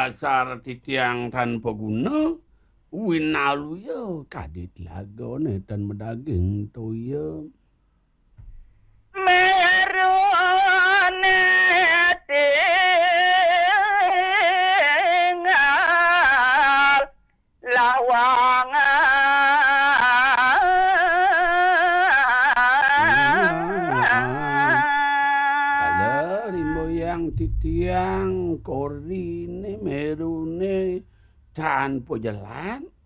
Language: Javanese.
dasar titiang tanpa guna, winalu ya kadit lagone dan medaging toya. Merone tinggal lawangan. Kalau rimboyang titiang korine merune tanpa jalan